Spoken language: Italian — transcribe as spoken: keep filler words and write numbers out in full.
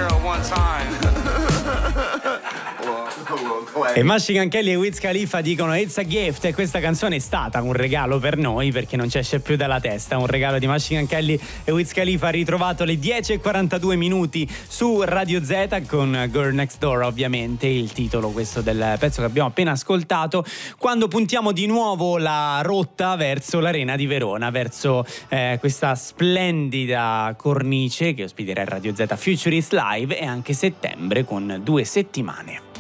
girl one time. E Machine Gun Kelly e Wiz Khalifa dicono It's a gift, e questa canzone è stata un regalo per noi perché non ci esce più dalla testa. Un regalo di Machine Gun Kelly e Wiz Khalifa, ritrovato alle dieci e quarantadue minuti su Radio Z con Girl Next Door, ovviamente il titolo questo del pezzo che abbiamo appena ascoltato, quando puntiamo di nuovo la rotta verso l'Arena di Verona, verso eh, questa splendida cornice che ospiterà il Radio Z Futurist Live, e anche settembre con due settimane.